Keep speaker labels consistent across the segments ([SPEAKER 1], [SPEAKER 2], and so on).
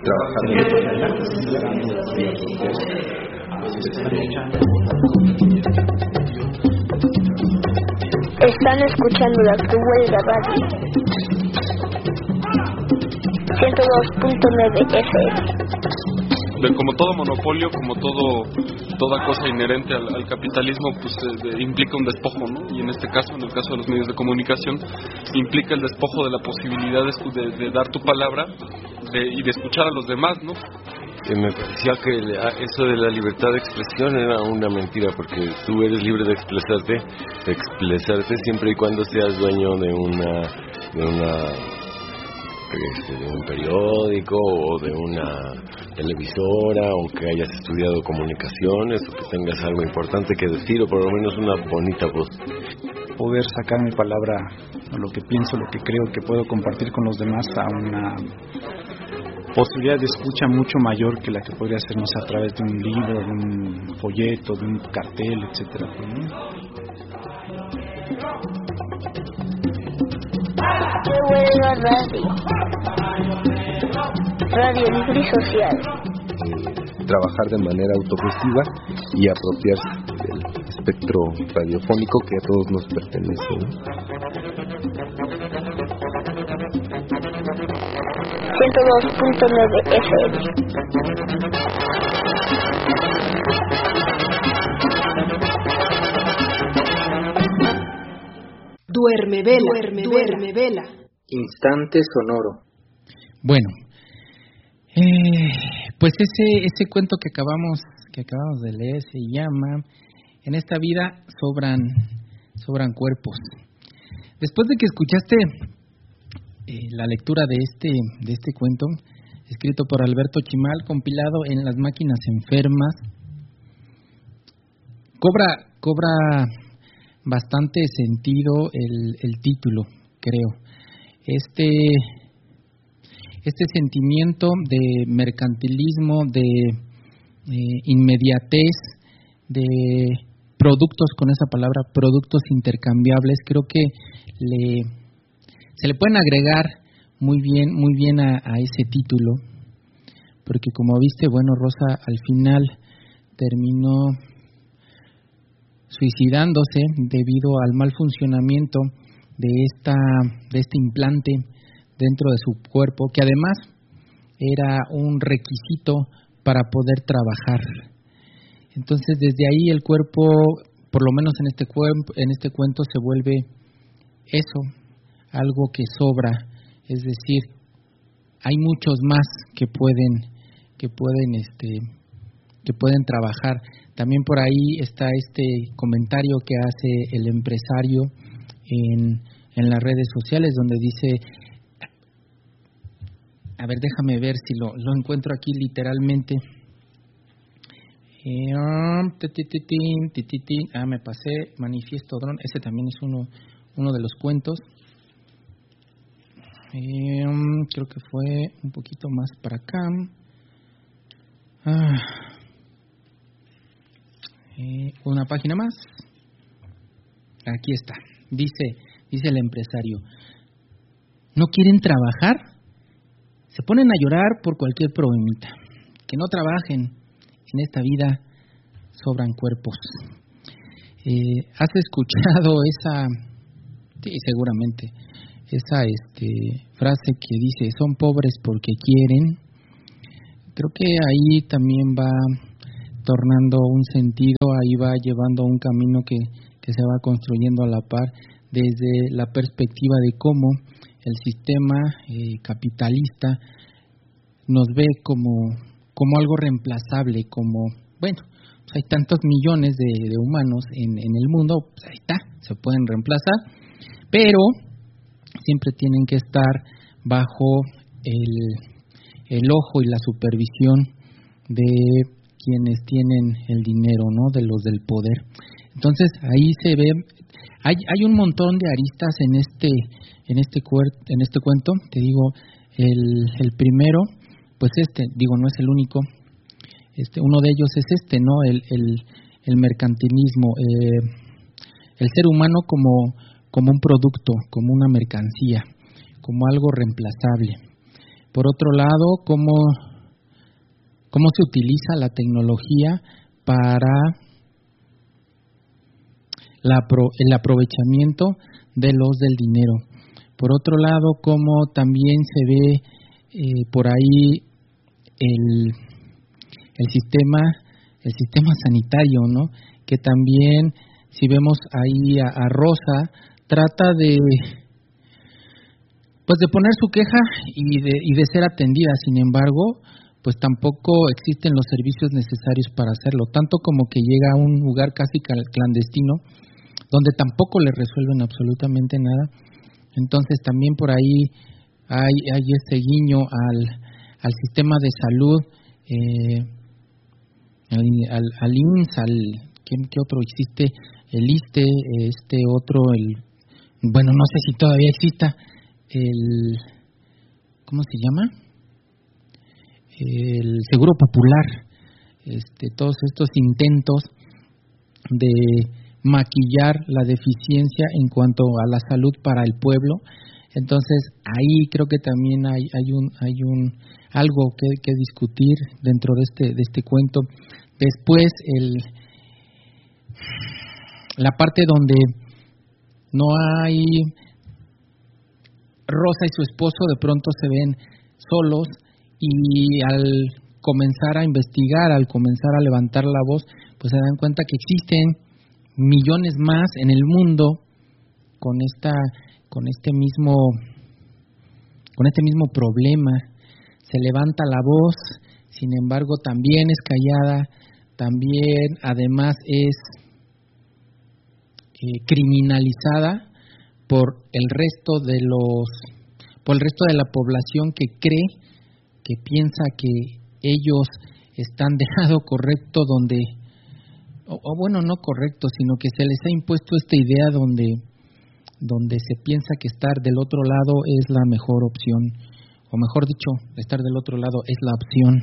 [SPEAKER 1] trabajar de
[SPEAKER 2] Están escuchando la Huelga Radio 102.9 FM.
[SPEAKER 3] Como todo monopolio, como toda cosa inherente al capitalismo, pues implica un despojo, ¿no? Y en este caso, en el caso de los medios de comunicación, implica el despojo de la posibilidad de dar tu palabra y de escuchar a los demás, ¿no?
[SPEAKER 4] Me parecía que eso de la libertad de expresión era una mentira, porque tú eres libre de expresarte siempre y cuando seas dueño de un periódico o de una televisora, o que hayas estudiado comunicaciones, o que tengas algo importante que decir, o por lo menos una bonita voz.
[SPEAKER 5] Poder sacar mi palabra, o lo que pienso, lo que creo que puedo compartir con los demás, a una posibilidad de escucha mucho mayor que la que podría hacernos a través de un libro, de un folleto, de un cartel, etcétera,
[SPEAKER 2] Huelga Radio, Radio Libre y Social.
[SPEAKER 1] Trabajar de manera autogestiva y apropiarse del espectro radiofónico que a todos nos pertenece, ¿no?
[SPEAKER 2] 102.9 FM.
[SPEAKER 6] Duerme vela.
[SPEAKER 7] Instante sonoro.
[SPEAKER 8] Bueno, pues ese cuento que acabamos de leer se llama En esta vida sobran cuerpos. Después de que escuchaste la lectura de este cuento, escrito por Alberto Chimal, compilado en Las máquinas enfermas, cobra bastante sentido el título, creo. Este sentimiento de mercantilismo, de inmediatez, de productos, con esa palabra, productos intercambiables, creo que se le pueden agregar muy bien a ese título, porque como viste, bueno, Rosa al final terminó suicidándose debido al mal funcionamiento de este implante dentro de su cuerpo, que además era un requisito para poder trabajar. Entonces, desde ahí el cuerpo, por lo menos en este cuento, se vuelve eso, algo que sobra, es decir, hay muchos más que pueden trabajar. También por ahí está este comentario que hace el empresario en las redes sociales, donde dice, a ver, déjame ver si lo encuentro aquí literalmente. Me pasé, Manifiesto Dron, ese también es uno de los cuentos. Creo que fue un poquito más para acá. Una página más. Aquí está. Dice el empresario: ¿no quieren trabajar? Se ponen a llorar por cualquier problemita. Que no trabajen. En esta vida sobran cuerpos. ¿Has escuchado esa? Sí, seguramente. Esa frase que dice: son pobres porque quieren. Creo que ahí también va tornando un sentido, ahí va llevando un camino que se va construyendo a la par, desde la perspectiva de cómo el sistema capitalista nos ve como algo reemplazable, como, bueno, pues hay tantos millones de humanos en el mundo, pues ahí está, se pueden reemplazar, pero siempre tienen que estar bajo el ojo y la supervisión de quienes tienen el dinero, ¿no? De los del poder. Entonces ahí se ve, hay un montón de aristas en este cuento. Te digo, el primero, pues no es el único. Uno de ellos es ¿no? El mercantilismo, el ser humano como un producto, como una mercancía, como algo reemplazable. Por otro lado, como cómo se utiliza la tecnología para el aprovechamiento de los del dinero. Por otro lado, cómo también se ve por ahí el sistema sanitario, ¿no? Que también, si vemos ahí a Rosa, trata de poner su queja y de ser atendida. Sin embargo, pues tampoco existen los servicios necesarios para hacerlo, tanto como que llega a un lugar casi clandestino donde tampoco le resuelven absolutamente nada. Entonces también por ahí hay este guiño al sistema de salud, al IMSS, ¿qué otro existe? El ISSSTE, bueno, no sé si todavía exista, ¿cómo se llama? El Seguro Popular, todos estos intentos de maquillar la deficiencia en cuanto a la salud para el pueblo. Entonces ahí creo que también hay algo que discutir dentro de este cuento. Después la parte donde no hay Rosa y su esposo de pronto se ven solos, y al comenzar a investigar, al comenzar a levantar la voz, pues se dan cuenta que existen millones más en el mundo con este mismo problema. Se levanta la voz, sin embargo también es callada, también además es criminalizada por el resto de la población que cree, que piensa que ellos están del lado correcto, o bueno, no correcto, sino que se les ha impuesto esta idea donde se piensa que estar del otro lado es la mejor opción, o mejor dicho, estar del otro lado es la opción.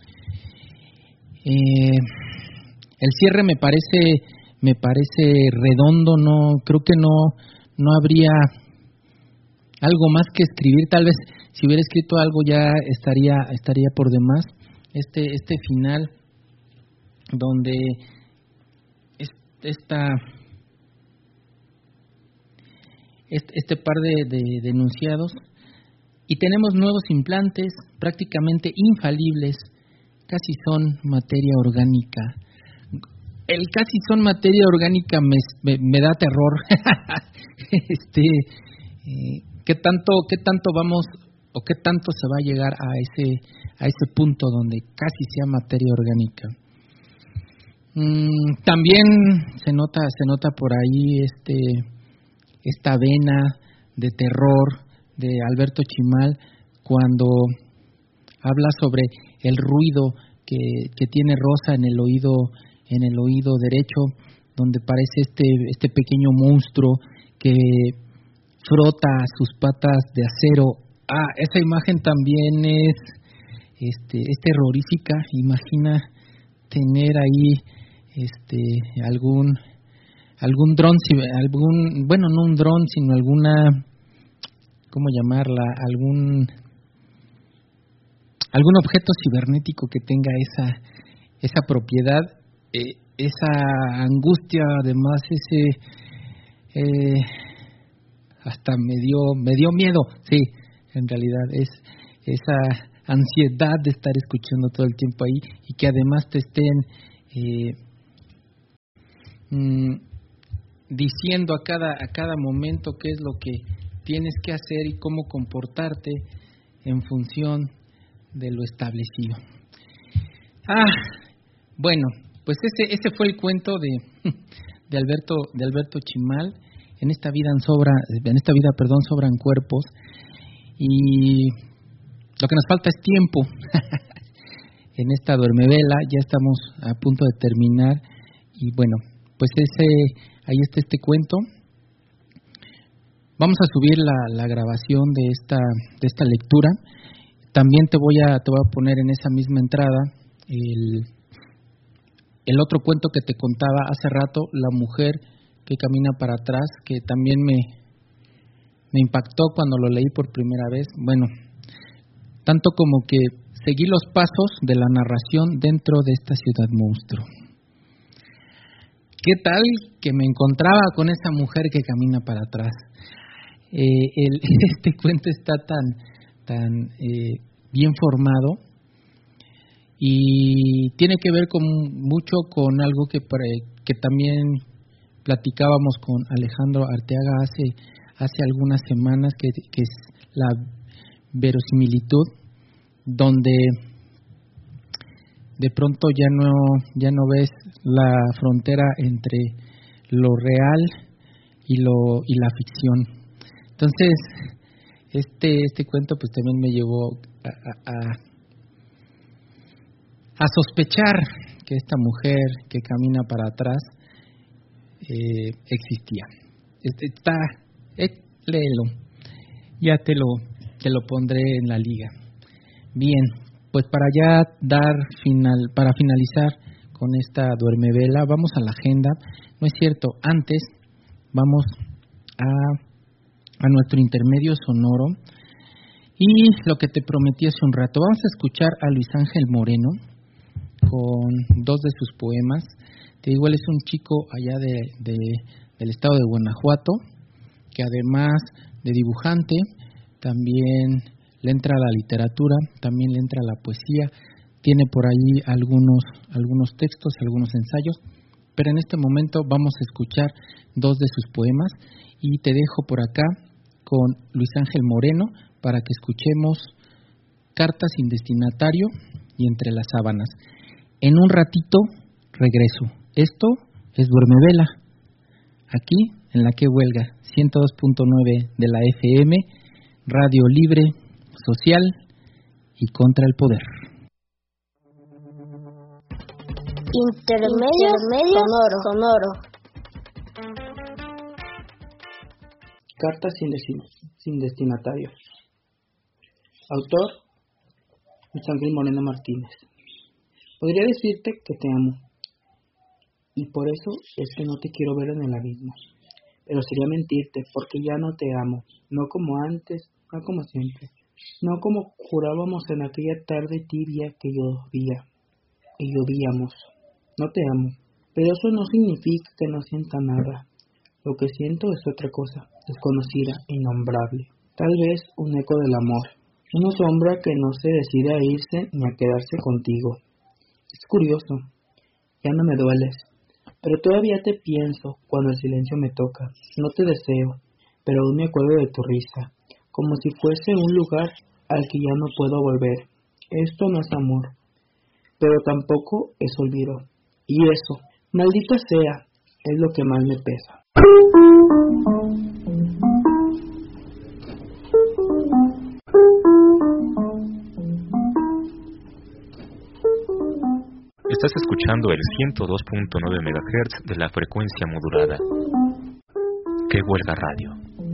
[SPEAKER 8] El cierre me parece redondo, no creo que no habría algo más que escribir. Tal vez si hubiera escrito algo ya estaría por demás. Este final donde este par de denunciados, y tenemos nuevos implantes prácticamente infalibles, casi son materia orgánica. El casi son materia orgánica me da terror. ¿Qué tanto vamos, o qué tanto se va a llegar a ese punto donde casi sea materia orgánica? También se nota por ahí esta vena de terror de Alberto Chimal cuando habla sobre el ruido que tiene Rosa en el oído derecho, donde parece este pequeño monstruo que frota sus patas de acero. Esa imagen también es terrorífica. Imagina tener ahí algún dron, bueno, no un dron, sino alguna, ¿cómo llamarla? Algún objeto cibernético que tenga esa propiedad, esa angustia, además hasta me dio miedo. Sí, en realidad es esa ansiedad de estar escuchando todo el tiempo ahí, y que además te estén diciendo a cada momento qué es lo que tienes que hacer y cómo comportarte en función de lo establecido. Bueno, pues ese fue el cuento de Alberto Chimal. En esta vida sobran cuerpos, y lo que nos falta es tiempo. En esta duermevela ya estamos a punto de terminar, y bueno, pues ahí está este cuento. Vamos a subir la grabación de esta lectura. También te voy a poner en esa misma entrada el otro cuento que te contaba hace rato, La mujer que camina para atrás, que también me impactó cuando lo leí por primera vez. Bueno, tanto como que seguí los pasos de la narración dentro de esta ciudad monstruo. ¿Qué tal que me encontraba con esa mujer que camina para atrás? Este cuento está tan bien formado y tiene que ver mucho con algo que también platicábamos con Alejandro Arteaga hace algunas semanas, que es la verosimilitud, donde de pronto ya no ves la frontera entre lo real y la ficción. Entonces, este cuento pues también me llevó a sospechar que esta mujer que camina para atrás existía. Léelo, ya te lo pondré en la liga. Bien, pues para ya para finalizar con esta duermevela, vamos a la agenda. No es cierto, antes vamos a nuestro intermedio sonoro, y lo que te prometí hace un rato, vamos a escuchar a Luis Ángel Moreno con 2 de sus poemas. Te digo, él es un chico allá del estado de Guanajuato, que además de dibujante, también le entra a la literatura, también le entra a la poesía, tiene por allí algunos textos, algunos ensayos, pero en este momento vamos a escuchar 2 de sus poemas, y te dejo por acá con Luis Ángel Moreno para que escuchemos Cartas sin destinatario y Entre las sábanas. En un ratito regreso. Esto es Duermevela, aquí en La Que Huelga, 102.9 de la FM, Radio Libre, Social y Contra el Poder.
[SPEAKER 2] Intermedio sonoro.
[SPEAKER 7] Cartas sin destinatario. Autor: Luis Ángel Moreno Martínez. Podría decirte que te amo, y por eso es que no te quiero ver en el abismo. Pero sería mentirte, porque ya no te amo, no como antes, no como siempre, no como jurábamos en aquella tarde tibia que llovíamos. No te amo, pero eso no significa que no sienta nada. Lo que siento es otra cosa, desconocida, innombrable. Tal vez un eco del amor, una sombra que no se decide a irse ni a quedarse contigo. Es curioso, ya no me dueles, pero todavía te pienso cuando el silencio me toca. No te deseo, pero aún me acuerdo de tu risa, como si fuese un lugar al que ya no puedo volver. Esto no es amor, pero tampoco es olvido. Y eso, maldita sea, es lo que más me pesa.
[SPEAKER 9] Estás escuchando el 102.9 MHz de la frecuencia modulada. Que Huelga Radio.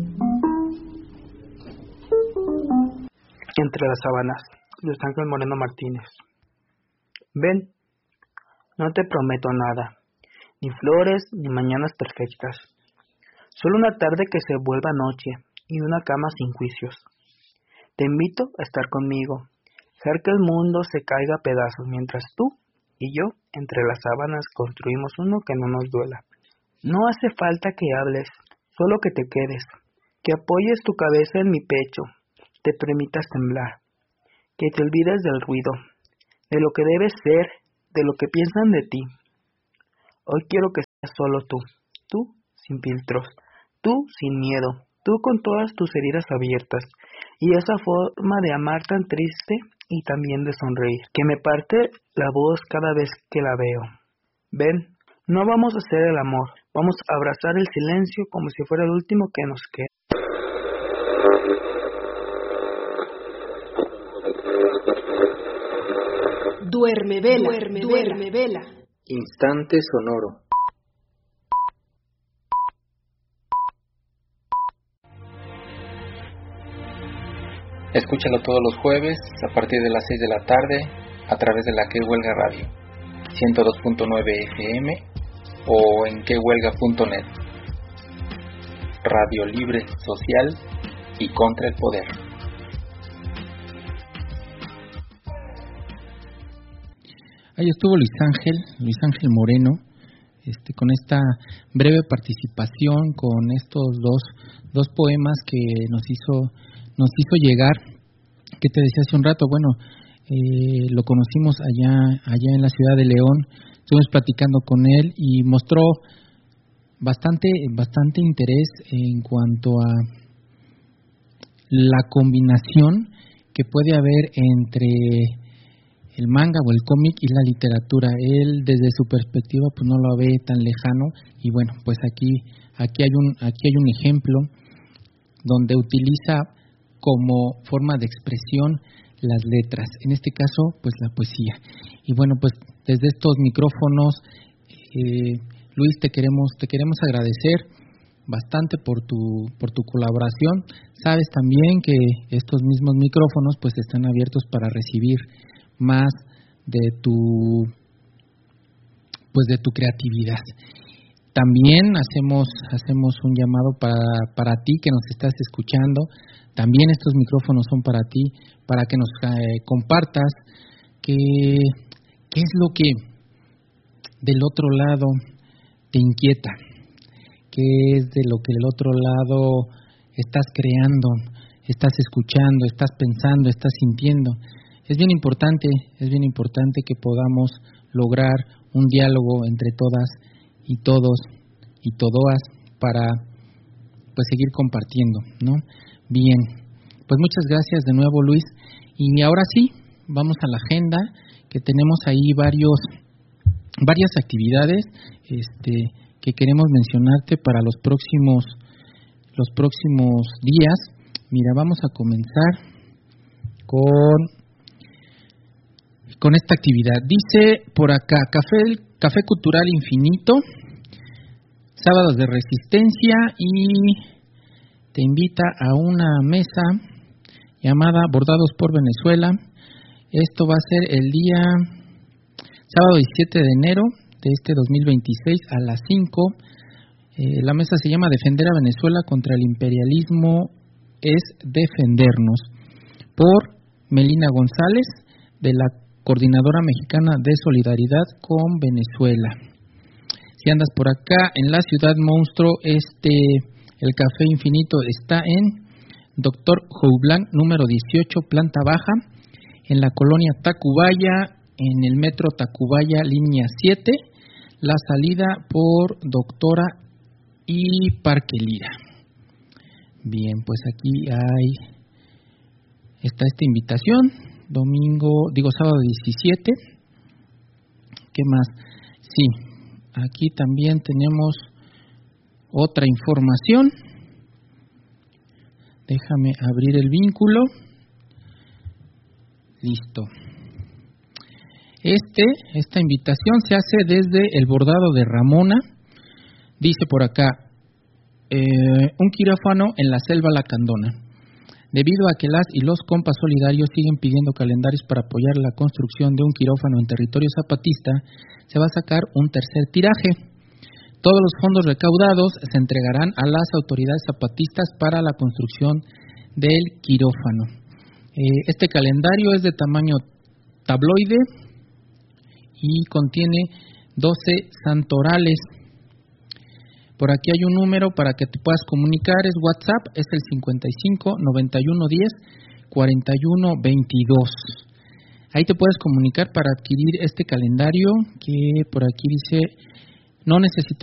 [SPEAKER 7] Entre las sábanas, Luis Ángel Moreno Martínez. Ven, no te prometo nada, ni flores, ni mañanas perfectas. Solo una tarde que se vuelva noche y una cama sin juicios. Te invito a estar conmigo, dejar que el mundo se caiga a pedazos mientras tú y yo, entre las sábanas, construimos uno que no nos duela. No hace falta que hables, solo que te quedes, que apoyes tu cabeza en mi pecho, te permitas temblar, que te olvides del ruido, de lo que debes ser, de lo que piensan de ti. Hoy quiero que seas solo tú sin filtros, tú sin miedo, tú con todas tus heridas abiertas, y esa forma de amar tan triste y también de sonreír, que me parte la voz cada vez que la veo. Ven, no vamos a hacer el amor, vamos a abrazar el silencio como si fuera el último que nos queda.
[SPEAKER 6] Duermevela.
[SPEAKER 7] Instante sonoro.
[SPEAKER 10] Escúchalo todos los jueves a partir de las 6 de la tarde a través de la Que Huelga Radio, 102.9 FM o en quehuelga.net. Radio libre, social y contra el poder.
[SPEAKER 8] Ahí estuvo Luis Ángel Moreno, con esta breve participación con estos dos poemas que nos hizo llegar, que te decía hace un rato. Bueno, lo conocimos allá en la ciudad de León, estuvimos platicando con él y mostró bastante interés en cuanto a la combinación que puede haber entre el manga o el cómic y la literatura. Él, desde su perspectiva, pues no lo ve tan lejano, y bueno, pues aquí hay un ejemplo donde utiliza como forma de expresión las letras, en este caso pues la poesía. Y bueno, pues desde estos micrófonos, Luis, te queremos agradecer bastante por tu colaboración. Sabes también que estos mismos micrófonos pues están abiertos para recibir más de tu creatividad. También hacemos un llamado para ti que nos estás escuchando. También estos micrófonos son para ti, para que nos compartas qué es lo que del otro lado te inquieta, qué es de lo que del otro lado estás creando, estás escuchando, estás pensando, estás sintiendo. Es bien importante que podamos lograr un diálogo entre todas y todos y todoas para pues seguir compartiendo, ¿no? Bien, pues muchas gracias de nuevo, Luis. Y ahora sí, vamos a la agenda, que tenemos ahí varias actividades que queremos mencionarte para los próximos días. Mira, vamos a comenzar con esta actividad. Dice por acá, Café Cultural Infinito, sábados de resistencia, y te invita a una mesa llamada Bordados por Venezuela. Esto va a ser el día sábado 17 de enero de este 2026 a las 5. La mesa se llama Defender a Venezuela contra el imperialismo es defendernos, por Melina González, de la Coordinadora Mexicana de Solidaridad con Venezuela. Si andas por acá en la Ciudad Monstruo, el Café Infinito está en Dr. Joublanc, número 18, planta baja, en la colonia Tacubaya, en el metro Tacubaya, línea 7, la salida por Doctora y Parque Lira. Bien, pues aquí está esta invitación, sábado 17. ¿Qué más? Sí, aquí también tenemos otra información. Déjame abrir el vínculo. Listo. Esta invitación se hace desde el bordado de Ramona. Dice por acá, un quirófano en la selva lacandona. Debido a que las y los compas solidarios siguen pidiendo calendarios para apoyar la construcción de un quirófano en territorio zapatista, se va a sacar un tercer tiraje. Todos los fondos recaudados se entregarán a las autoridades zapatistas para la construcción del quirófano. Este calendario es de tamaño tabloide y contiene 12 santorales. Por aquí hay un número para que te puedas comunicar, es WhatsApp, es el 55 91 10 41 22. Ahí te puedes comunicar para adquirir este calendario que por aquí dice, no necesitas